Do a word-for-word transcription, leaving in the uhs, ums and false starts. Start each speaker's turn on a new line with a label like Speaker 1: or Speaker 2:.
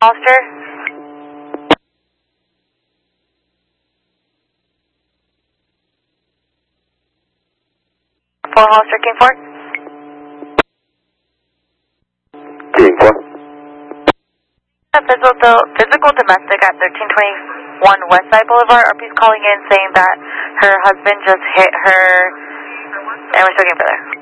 Speaker 1: Hollister. four Hollister, King four.
Speaker 2: King four.
Speaker 1: Physical, physical domestic at thirteen twenty-one Westside Boulevard. R P's calling in saying that her husband just hit her, and we're still getting for there.